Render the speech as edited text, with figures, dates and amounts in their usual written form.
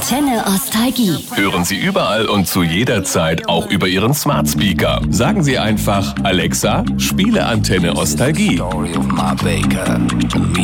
Antenne Ostalgie. Hören Sie überall und zu jeder Zeit auch über Ihren Smart Speaker. Sagen Sie einfach, Alexa, spiele Antenne Ostalgie.